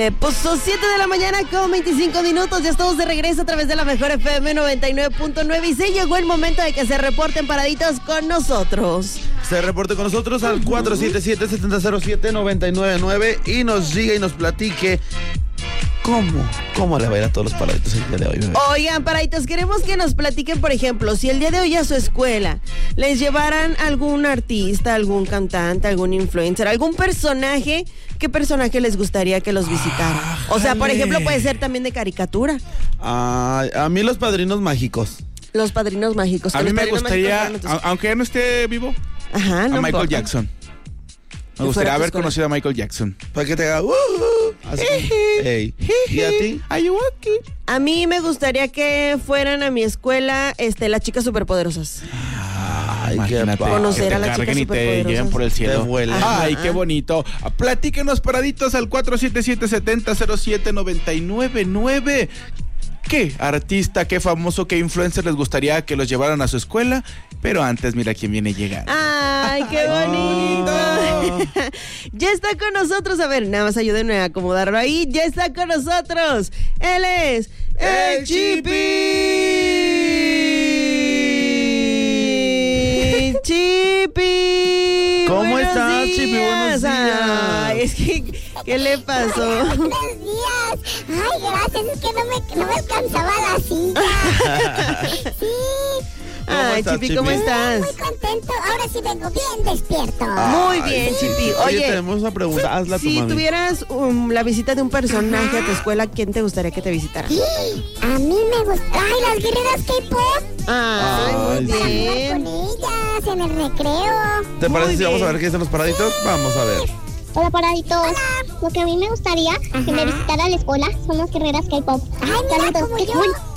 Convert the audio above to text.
Pues son 7 de la mañana con 25 minutos. Ya estamos de regreso a través de la mejor FM 99.9 y se llegó el momento de que se reporten paraditos con nosotros. Se reporte con nosotros al 477-707-999 y nos diga y nos platique ¿Cómo le va a ir a todos los paraditos el día de hoy, bebé? Oigan, paraditos, queremos que nos platiquen, por ejemplo, si el día de hoy a su escuela les llevaran algún artista, algún cantante, algún influencer, algún personaje, ¿qué personaje les gustaría que los visitara? O sea, por ejemplo, puede ser también de caricatura. A mí los Padrinos Mágicos. Los Padrinos Mágicos. A mí me gustaría, aunque ya no esté vivo, a Michael Jackson. Me gustaría haber conocido a Michael Jackson. Para que te haga así. Hey. ¿Y a ti? A mí me gustaría que fueran a mi escuela las chicas superpoderosas. Imagínate, conocer a las chicas y te lleven por el cielo. Ay, qué bonito. Platíquenos, paraditos, al 477-707-999. ¿Qué artista, qué famoso, qué influencer les gustaría que los llevaran a su escuela? Pero antes, mira quién viene llegando. ¡Ay, qué bonito! Ya está con nosotros. A ver, nada más ayúdenme a acomodarlo ahí. Ya está con nosotros. Él es el Chipi. Chipi. ¿Cómo estás, Chipi? Buenos días. Ay, es que, ¿qué le pasó? Buenos días. Ay, gracias, es que no me alcanzaba la silla. Sí. Ay, Chipi, ¿cómo estás? Muy contento, ahora sí vengo bien despierto. Muy bien, Chipi. Oye, tenemos una pregunta, hazla tú, si mami. Tuvieras la visita de un personaje a tu escuela, ¿quién te gustaría que te visitara? A mí me gusta. Ay, las guerreras K-pop. Ay, muy bien. Con ellas en el recreo. ¿Te parece si vamos a ver qué dicen los paraditos? Vamos a ver. Hola, paraditos. Hola. Lo que a mí me gustaría que me visitara a la escuela son las guerreras K-pop. Ay, mira, como yo.